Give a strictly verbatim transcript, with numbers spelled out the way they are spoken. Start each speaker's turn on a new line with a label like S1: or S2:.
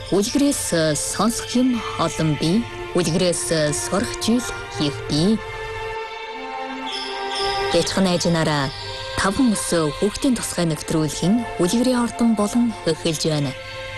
S1: Үлгэрээс сонсох юм олон бий. Үлгэрээс сурах жил их бий. Гэвч найз нараа таван өсөө хүүхдийн тусгай нэвтрүүлгийн үлгэрийн ордон болон эхэлж байна.